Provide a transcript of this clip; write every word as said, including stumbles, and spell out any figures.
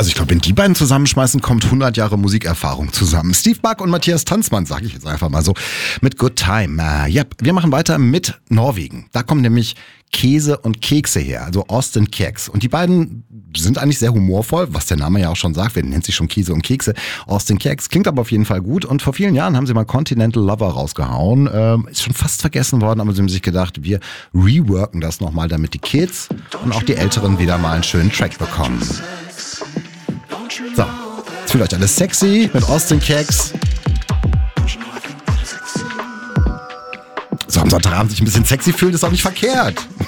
Also ich glaube, wenn die beiden zusammenschmeißen, kommt hundert Jahre Musikerfahrung zusammen. Steve Buck und Matthias Tanzmann, sage ich jetzt einfach mal so, mit Good Time. Äh, ja, wir machen weiter mit Norwegen. Da kommen nämlich Käse und Kekse her, also Austin Keks. Und die beiden sind eigentlich sehr humorvoll, was der Name ja auch schon sagt. Wer nennt sich schon Käse und Kekse? Austin Keks klingt aber auf jeden Fall gut. Und vor vielen Jahren haben sie mal Continental Lover rausgehauen. Ähm, ist schon fast vergessen worden, aber sie haben sich gedacht, wir reworken das nochmal, damit die Kids und auch die Älteren wieder mal einen schönen Track bekommen. So, jetzt fühlt euch alles sexy mit Austin Keks. So am Sonntagabend sich ein bisschen sexy fühlen, ist auch nicht verkehrt.